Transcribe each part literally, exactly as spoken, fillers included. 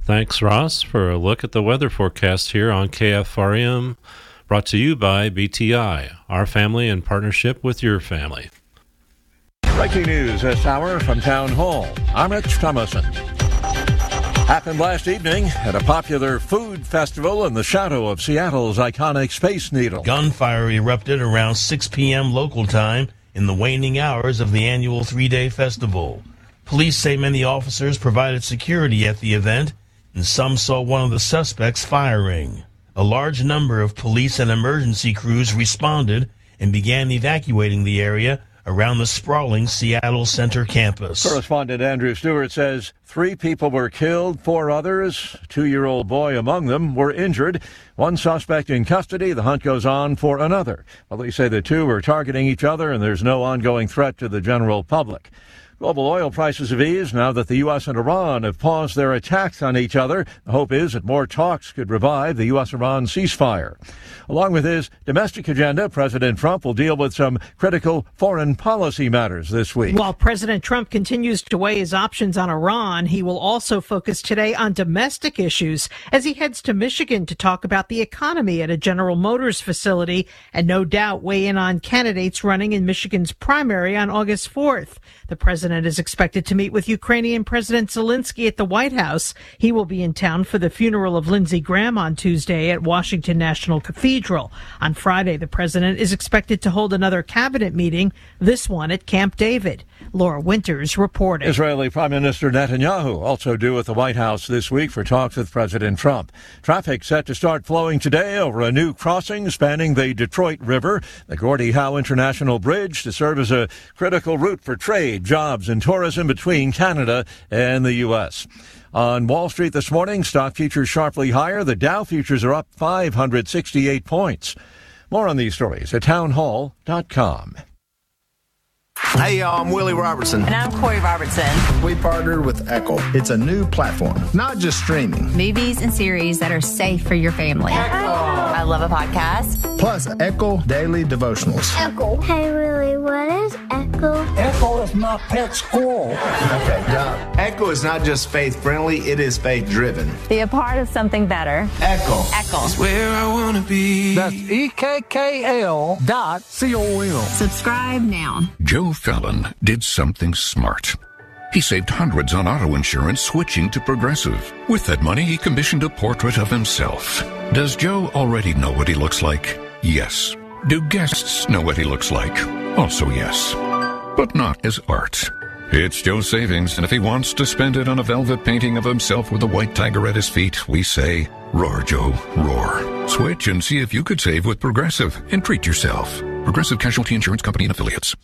Thanks, Ross, for a look at the weather forecast here on K F R M, brought to you by B T I, our family in partnership with your family. Breaking news this hour from Town Hall. I'm Rich Thomason. Happened last evening at a popular food festival in the shadow of Seattle's iconic Space Needle. Gunfire erupted around six p.m. local time in the waning hours of the annual three-day festival. Police say many officers provided security at the event, and some saw one of the suspects firing. A large number of police and emergency crews responded and began evacuating the area around the sprawling Seattle Center campus. Correspondent Andrew Stewart says three people were killed, four others, a two-year-old boy among them, were injured. One suspect in custody. The hunt goes on for another. Police say the two were targeting each other and there's no ongoing threat to the general public. Global oil prices have eased now that the U S and Iran have paused their attacks on each other. The hope is that more talks could revive the U S Iran ceasefire. Along with his domestic agenda, President Trump will deal with some critical foreign policy matters this week. While President Trump continues to weigh his options on Iran, he will also focus today on domestic issues as he heads to Michigan to talk about the economy at a General Motors facility and no doubt weigh in on candidates running in Michigan's primary on August fourth. The president is expected to meet with Ukrainian President Zelensky at the White House. He will be in town for the funeral of Lindsey Graham on Tuesday at Washington National Cathedral. On Friday, the president is expected to hold another cabinet meeting, this one at Camp David. Laura Winters reporting. Israeli Prime Minister Netanyahu also due at the White House this week for talks with President Trump. Traffic set to start flowing today over a new crossing spanning the Detroit River, the Gordie Howe International Bridge, to serve as a critical route for trade, jobs, and tourism between Canada and the U S. On Wall Street this morning, stock futures sharply higher. The Dow futures are up five hundred sixty-eight points. More on these stories at townhall dot com. Hey, y'all, I'm Willie Robertson. And I'm Corey Robertson. We partnered with Echo. It's a new platform, not just streaming. Movies and series that are safe for your family. Echo. I love a podcast. Plus, Echo Daily Devotionals. Echo. Hey, Willie, what is Echo? Echo is my pet squirrel. Okay, got it. Echo is not just faith-friendly, it is faith-driven. Be a part of something better. Echo. Echo. It's where I want to be. That's E K K L dot C O M. Subscribe now. Joe Fallon did something smart. He saved hundreds on auto insurance switching to Progressive. With that money, he commissioned a portrait of himself. Does Joe already know what he looks like? Yes. Do guests know what he looks like? Also yes. But not as art. It's Joe's savings, and if he wants to spend it on a velvet painting of himself with a white tiger at his feet, we say, roar, Joe, roar. Switch and see if you could save with Progressive and treat yourself. Progressive Casualty Insurance Company and Affiliates.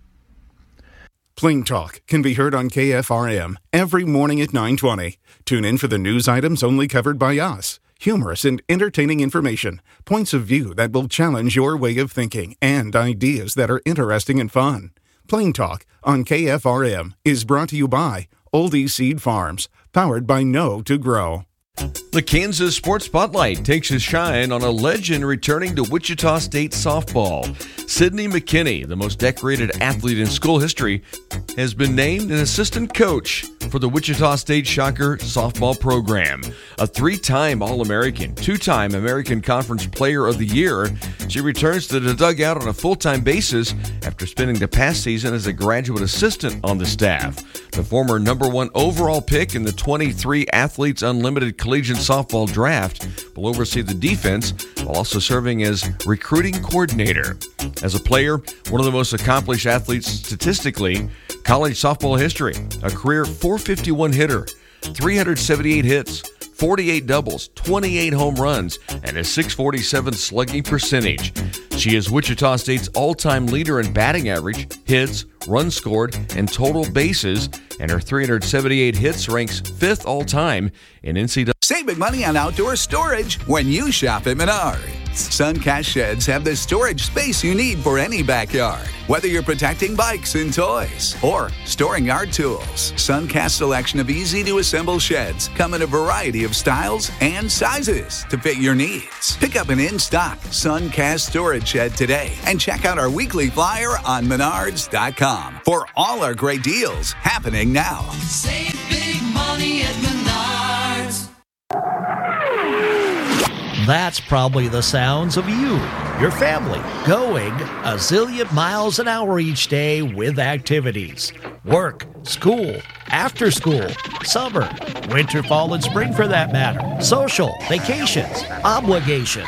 Plain Talk can be heard on K F R M every morning at nine twenty. Tune in for the news items only covered by us. Humorous and entertaining information, points of view that will challenge your way of thinking, and ideas that are interesting and fun. Plain Talk on K F R M is brought to you by Oldie Seed Farms, powered by Know to Grow. The Kansas Sports Spotlight takes a shine on a legend returning to Wichita State softball. Sidney McKinney, the most decorated athlete in school history, has been named an assistant coach for the Wichita State Shocker softball program. A three-time All-American, two-time American Conference Player of the Year, she returns to the dugout on a full-time basis after spending the past season as a graduate assistant on the staff. The former number one overall pick in the twenty-three Athletes Unlimited Collegiate Softball Draft will oversee the defense while also serving as recruiting coordinator. As a player, one of the most accomplished athletes statistically, college softball history, a career four fifty-one hitter, three hundred seventy-eight hits, forty-eight doubles, twenty-eight home runs, and a six forty-seven slugging percentage. She is Wichita State's all-time leader in batting average, hits, runs scored, and total bases, and her three hundred seventy-eight hits ranks fifth all-time in N C double A. Save big money on outdoor storage when you shop at Menards. Suncast sheds have the storage space you need for any backyard. Whether you're protecting bikes and toys or storing yard tools, Suncast's selection of easy-to-assemble sheds come in a variety of styles and sizes to fit your needs. Pick up an in-stock Suncast storage shed today and check out our weekly flyer on menards dot com for all our great deals happening now. Save big money at Menards. That's probably the sounds of you, your family, going a zillion miles an hour each day with activities. Work, school, after school, summer, winter, fall, and spring for that matter. Social, vacations, obligations.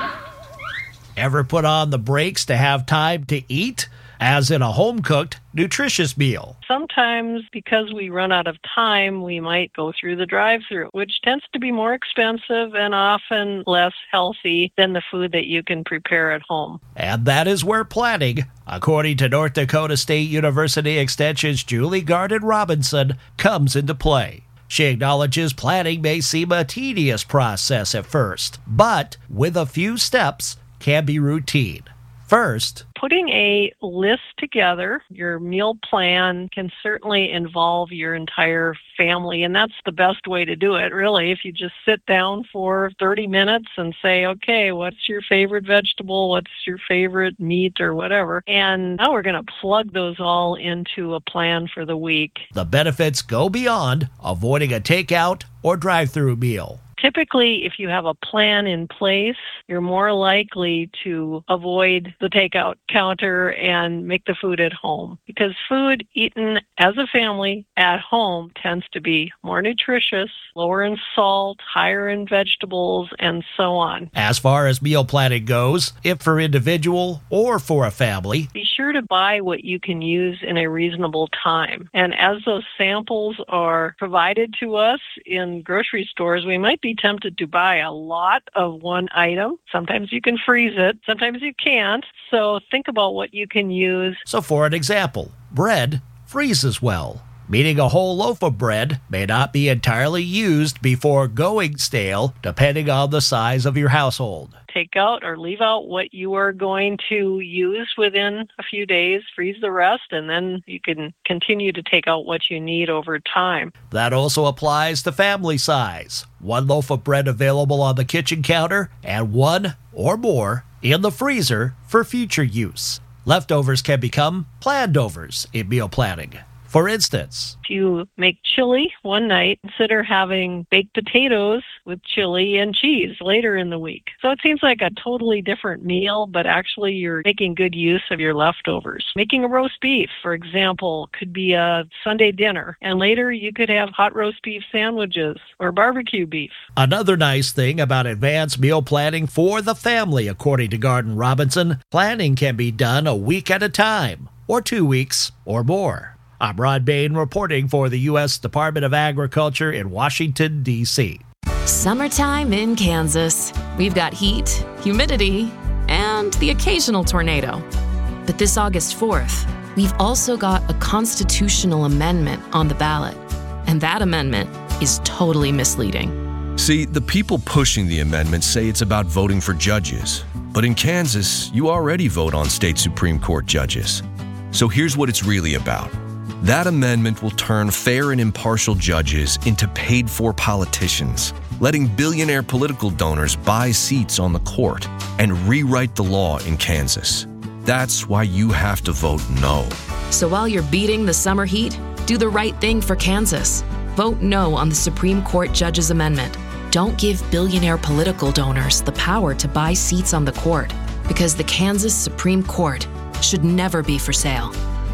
Ever put on the brakes to have time to eat? As in a home-cooked, nutritious meal. Sometimes, because we run out of time, we might go through the drive-thru, which tends to be more expensive and often less healthy than the food that you can prepare at home. And that is where planning, according to North Dakota State University Extension's Julie Garden Robinson, comes into play. She acknowledges planning may seem a tedious process at first, but with a few steps can be routine. First, putting a list together, your meal plan can certainly involve your entire family, and that's the best way to do it, really. If you just sit down for thirty minutes and say, okay, what's your favorite vegetable? What's your favorite meat or whatever? And now we're going to plug those all into a plan for the week. The benefits go beyond avoiding a takeout or drive-through meal. Typically, if you have a plan in place, you're more likely to avoid the takeout counter and make the food at home. Because food eaten as a family at home tends to be more nutritious, lower in salt, higher in vegetables, and so on. As far as meal planning goes, if for individual or for a family, be sure to buy what you can use in a reasonable time. And as those samples are provided to us in grocery stores, we might be tempted to buy a lot of one item. Sometimes you can freeze it, sometimes you can't. So think about what you can use. So for an example, bread freezes well, meaning a whole loaf of bread may not be entirely used before going stale, depending on the size of your household. Take out or leave out what you are going to use within a few days, freeze the rest, and then you can continue to take out what you need over time. That also applies to family size. One loaf of bread available on the kitchen counter and one or more in the freezer for future use. Leftovers can become planned-overs in meal planning. For instance, if you make chili one night, consider having baked potatoes with chili and cheese later in the week. So it seems like a totally different meal, but actually you're making good use of your leftovers. Making a roast beef, for example, could be a Sunday dinner, and later you could have hot roast beef sandwiches or barbecue beef. Another nice thing about advanced meal planning for the family, according to Garden Robinson, planning can be done a week at a time, or two weeks, or more. I'm Rod Bain reporting for the U S Department of Agriculture in Washington, D C Summertime in Kansas. We've got heat, humidity, and the occasional tornado. But this August fourth, we've also got a constitutional amendment on the ballot. And that amendment is totally misleading. See, the people pushing the amendment say it's about voting for judges. But in Kansas, you already vote on state Supreme Court judges. So here's what it's really about. That amendment will turn fair and impartial judges into paid-for politicians, letting billionaire political donors buy seats on the court and rewrite the law in Kansas. That's why you have to vote no. So while you're beating the summer heat, do the right thing for Kansas. Vote no on the Supreme Court Judges Amendment. Don't give billionaire political donors the power to buy seats on the court, because the Kansas Supreme Court should never be for sale.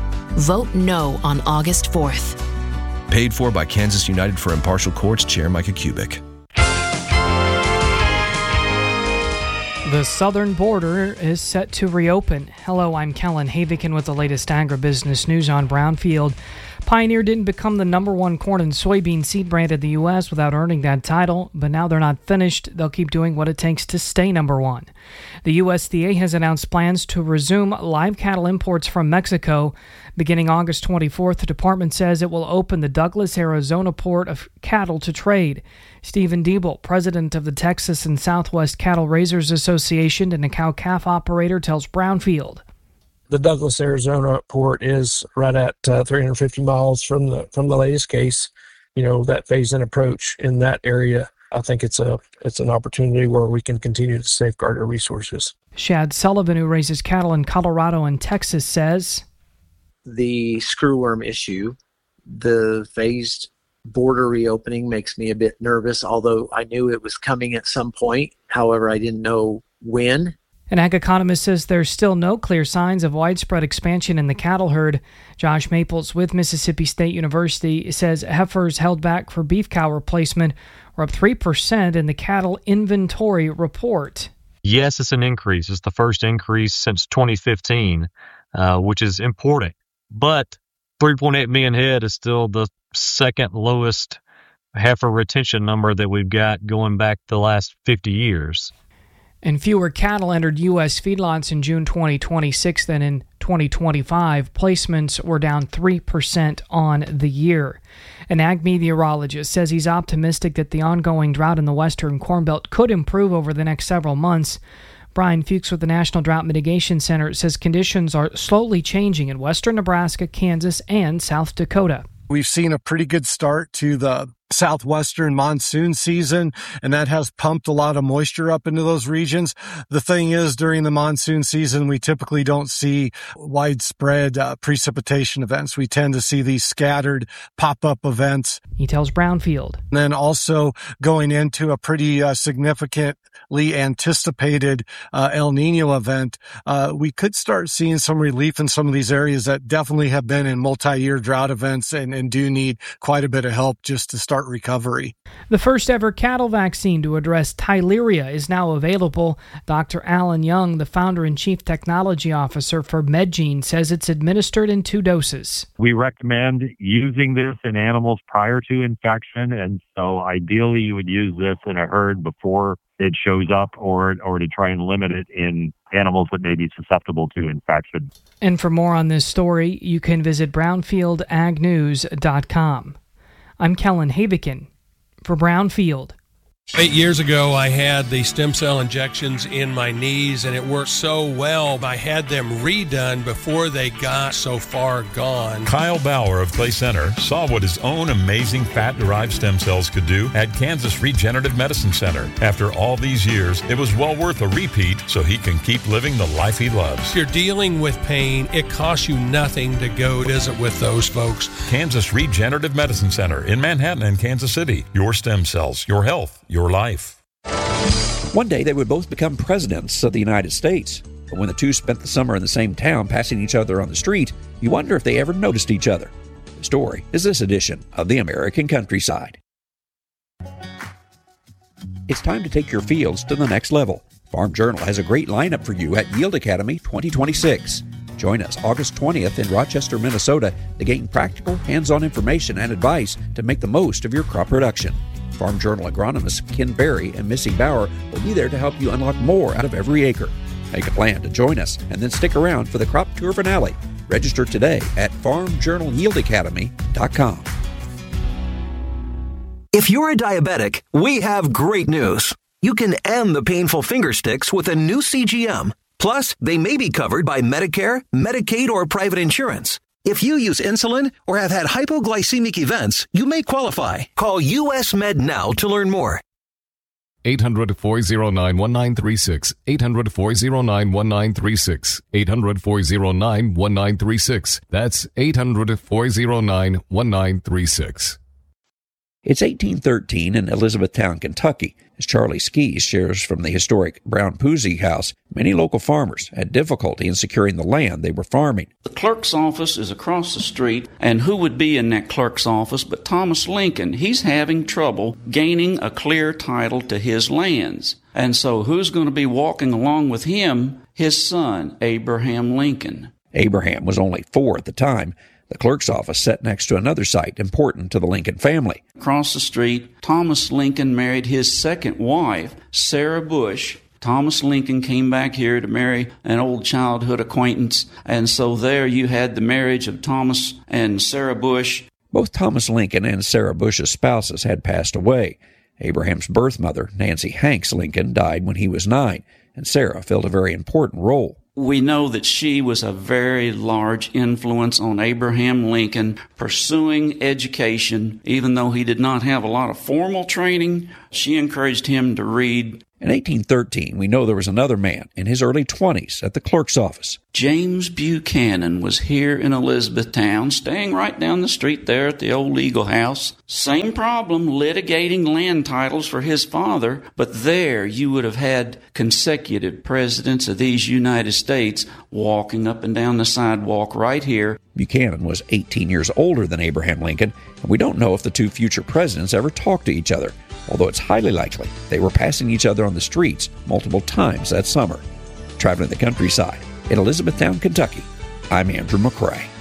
Vote no on August fourth. Paid for by Kansas United for Impartial Courts Chair Micah Kubik. The southern border is set to reopen. Hello, I'm Kellen Havikin with the latest agribusiness news on Brownfield. Pioneer didn't become the number one corn and soybean seed brand in the U S without earning that title, but now they're not finished. They'll keep doing what it takes to stay number one. The U S D A has announced plans to resume live cattle imports from Mexico. Beginning August twenty-fourth, the department says it will open the Douglas, Arizona port of cattle to trade. Stephen Diebel, president of the Texas and Southwest Cattle Raisers Association and a cow-calf operator, tells Brownfield. The Douglas, Arizona port is right at uh, three hundred fifty miles from the from the latest case. You know, that phase-in approach in that area, I think it's a it's an opportunity where we can continue to safeguard our resources. Shad Sullivan, who raises cattle in Colorado and Texas, says the screwworm issue, the phased border reopening makes me a bit nervous, although I knew it was coming at some point. However, I didn't know when. An ag economist says there's still no clear signs of widespread expansion in the cattle herd. Josh Maples with Mississippi State University says heifers held back for beef cow replacement were up three percent in the cattle inventory report. Yes, it's an increase. It's the first increase since twenty fifteen, uh, which is important. But three point eight million head is still the second lowest heifer retention number that we've got going back the last fifty years. And fewer cattle entered U S feedlots in June twenty twenty-six than in twenty twenty-five. Placements were down three percent on the year. An ag meteorologist says he's optimistic that the ongoing drought in the western Corn Belt could improve over the next several months. Brian Fuchs with the National Drought Mitigation Center says conditions are slowly changing in western Nebraska, Kansas, and South Dakota. We've seen a pretty good start to the southwestern monsoon season, and that has pumped a lot of moisture up into those regions. The thing is, during the monsoon season, we typically don't see widespread uh, precipitation events. We tend to see these scattered pop-up events. He tells Brownfield. And then also going into a pretty uh, significantly anticipated uh, El Nino event, uh, we could start seeing some relief in some of these areas that definitely have been in multi-year drought events and, and do need quite a bit of help just to start recovery. The first ever cattle vaccine to address Theileria is now available. Doctor Alan Young, the founder and chief technology officer for MedGene, says it's administered in two doses. We recommend using this in animals prior to infection, and so ideally you would use this in a herd before it shows up, or or to try and limit it in animals that may be susceptible to infection. And for more on this story, you can visit brownfield ag news dot com. I'm Kellen Havikin for Brownfield. Eight years ago, I had the stem cell injections in my knees, and it worked so well. I had them redone before they got so far gone. Kyle Bauer of Clay Center saw what his own amazing fat-derived stem cells could do at Kansas Regenerative Medicine Center. After all these years, it was well worth a repeat so he can keep living the life he loves. If you're dealing with pain, it costs you nothing to go visit with those folks. Kansas Regenerative Medicine Center in Manhattan and Kansas City. Your stem cells, your health, your life. One day they would both become presidents of the United States. But when the two spent the summer in the same town, passing each other on the street, you wonder if they ever noticed each other. The story is this edition of The American Countryside. It's time to take your fields to the next level. Farm Journal has a great lineup for you at Yield Academy twenty twenty-six. Join us August twentieth in Rochester, Minnesota to gain practical, hands-on information and advice to make the most of your crop production. Farm Journal agronomists Ken Berry and Missy Bauer will be there to help you unlock more out of every acre. Make a plan to join us and then stick around for the crop tour finale. Register today at farm journal yield academy dot com. If you're a diabetic, we have great news. You can end the painful finger sticks with a new C G M. Plus, they may be covered by Medicare, Medicaid, or private insurance. If you use insulin or have had hypoglycemic events, you may qualify. Call U S Med now to learn more. eight hundred, four oh nine, one nine three six. eight hundred, four oh nine, one nine three six. eight hundred, four oh nine, one nine three six. That's eight hundred, four oh nine, one nine three six. It's eighteen thirteen in Elizabethtown, Kentucky. As Charlie Skees shares from the historic Brown Pusey house, many local farmers had difficulty in securing the land they were farming. The clerk's office is across the street, and who would be in that clerk's office but Thomas Lincoln? He's having trouble gaining a clear title to his lands. And so who's going to be walking along with him? His son, Abraham Lincoln. Abraham was only four at the time. The clerk's office sat next to another site important to the Lincoln family. Across the street, Thomas Lincoln married his second wife, Sarah Bush. Thomas Lincoln came back here to marry an old childhood acquaintance, and so there you had the marriage of Thomas and Sarah Bush. Both Thomas Lincoln and Sarah Bush's spouses had passed away. Abraham's birth mother, Nancy Hanks Lincoln, died when he was nine, and Sarah filled a very important role. We know that she was a very large influence on Abraham Lincoln pursuing education. Even though he did not have a lot of formal training, she encouraged him to read. In eighteen thirteen, we know there was another man in his early twenties at the clerk's office. James Buchanan was here in Elizabethtown, staying right down the street there at the old Eagle House. Same problem, litigating land titles for his father, but there you would have had consecutive presidents of these United States walking up and down the sidewalk right here. Buchanan was eighteen years older than Abraham Lincoln, and we don't know if the two future presidents ever talked to each other, although it's highly likely they were passing each other on the streets multiple times that summer. Traveling the countryside in Elizabethtown, Kentucky, I'm Andrew McCrae.